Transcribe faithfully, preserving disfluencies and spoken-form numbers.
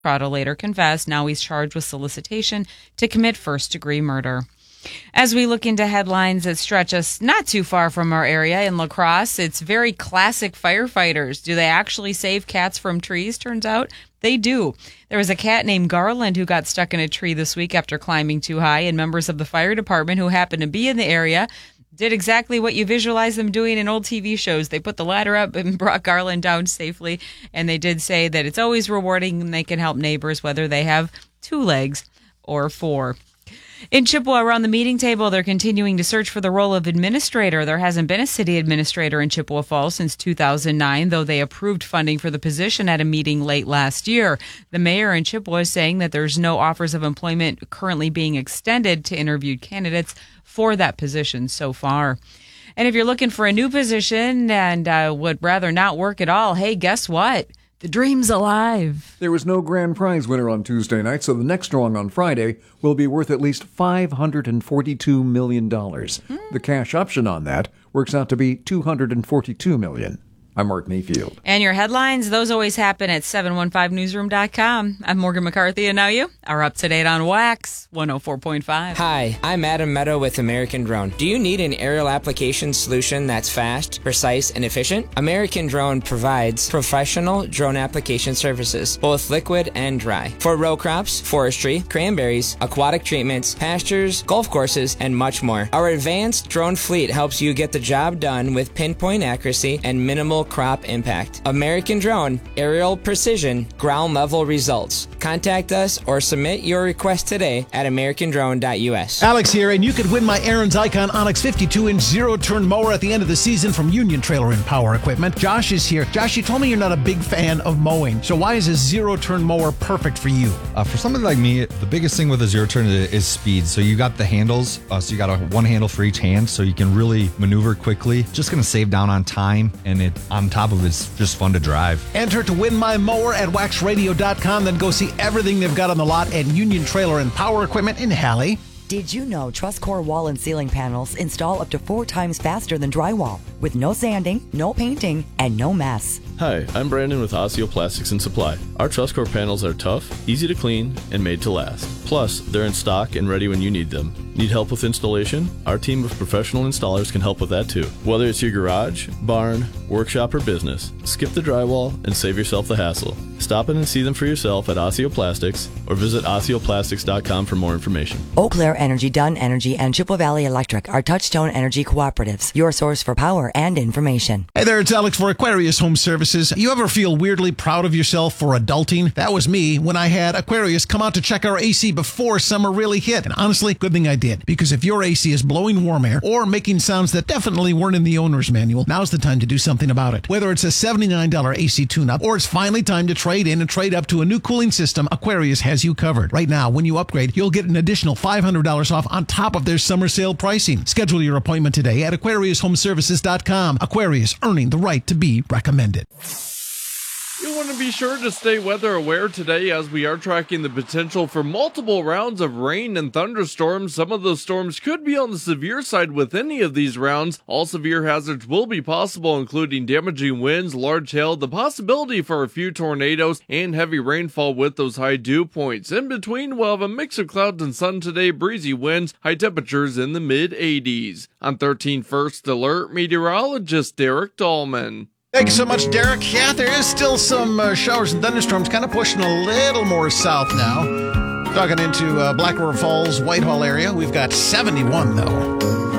Prado later confessed. Now he's charged with solicitation to commit first-degree murder. As we look into headlines that stretch us not too far from our area in La Crosse, it's very classic firefighters. Do they actually save cats from trees? Turns out they do. There was a cat named Garland who got stuck in a tree this week after climbing too high, and members of the fire department who happened to be in the area did exactly what you visualize them doing in old T V shows. They put the ladder up and brought Garland down safely, and they did say that it's always rewarding and they can help neighbors whether they have two legs or four. In Chippewa, around the meeting table, they're continuing to search for the role of administrator. There hasn't been a city administrator in Chippewa Falls since two thousand nine, though they approved funding for the position at a meeting late last year. The mayor in Chippewa is saying that there's no offers of employment currently being extended to interviewed candidates for that position so far. And if you're looking for a new position and uh, would rather not work at all, hey, guess what? The dream's alive. There was no grand prize winner on Tuesday night, so the next drawing on Friday will be worth at least five hundred forty-two million dollars. Mm. The cash option on that works out to be two hundred forty-two million dollars. I'm Mark Mayfield. And your headlines, those always happen at seven one five newsroom dot com. I'm Morgan McCarthy, and now you are up to date on Wax one oh four point five. Hi, I'm Adam Meadow with American Drone. Do you need an aerial application solution that's fast, precise, and efficient? American Drone provides professional drone application services, both liquid and dry, for row crops, forestry, cranberries, aquatic treatments, pastures, golf courses, and much more. Our advanced drone fleet helps you get the job done with pinpoint accuracy and minimal crop impact. American Drone, aerial precision, ground level results. Contact us or submit your request today at american drone dot u s. Alex here, and you could win my Aaron's Icon Onyx fifty-two inch zero-turn mower at the end of the season from Union Trailer and Power Equipment. Josh is here. Josh, you told me you're not a big fan of mowing, so why is a zero-turn mower perfect for you? Uh, for somebody like me, the biggest thing with a zero-turn is, is speed. So you got the handles, uh, so you got a one handle for each hand, so you can really maneuver quickly. Just going to save down on time, and it on top of it, it's just fun to drive. Enter to win my mower at wax radio dot com, then go see everything they've got on the lot at Union Trailer and Power Equipment in Halley. Did you know TrustCore wall and ceiling panels install up to four times faster than drywall, with no sanding, no painting, and no mess? Hi, I'm Brandon with Osseo Plastics and Supply. Our TrustCore panels are tough, easy to clean, and made to last. Plus, they're in stock and ready when you need them. Need help with installation? Our team of professional installers can help with that too. Whether it's your garage, barn, workshop, or business, skip the drywall and save yourself the hassle. Stop in and see them for yourself at Osseo Plastics or visit osseo plastics dot com for more information. Eau Claire Energy, Dunn Energy, and Chippewa Valley Electric are Touchstone Energy cooperatives, your source for power and information. Hey there, it's Alex for Aquarius Home Services. You ever feel weirdly proud of yourself for adulting? That was me when I had Aquarius come out to check our A C before summer really hit. And honestly, good thing I did. Because if your A C is blowing warm air or making sounds that definitely weren't in the owner's manual, now's the time to do something about it. Whether it's a seventy-nine dollars A C tune-up or it's finally time to trade in and trade up to a new cooling system, Aquarius has you covered. Right now, when you upgrade, you'll get an additional five hundred dollars off on top of their summer sale pricing. Schedule your appointment today at aquarius home services dot com. Aquarius, earning the right to be recommended. You want to be sure to stay weather aware today as we are tracking the potential for multiple rounds of rain and thunderstorms. Some of those storms could be on the severe side with any of these rounds. All severe hazards will be possible, including damaging winds, large hail, the possibility for a few tornadoes, and heavy rainfall with those high dew points. In between, we'll have a mix of clouds and sun today, breezy winds, high temperatures in the mid eighties. I'm thirteen First Alert meteorologist Derek Dahlman. Thank you so much, Derek. Yeah, there is still some uh, showers and thunderstorms kind of pushing a little more south now. Talking into uh, Black River Falls, Whitehall area. We've got seventy-one, though.